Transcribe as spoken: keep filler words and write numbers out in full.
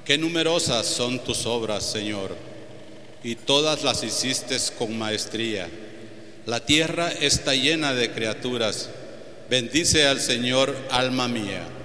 Qué numerosas son tus obras, Señor, y todas las hiciste con maestría. La tierra está llena de criaturas. Bendice al Señor, alma mía.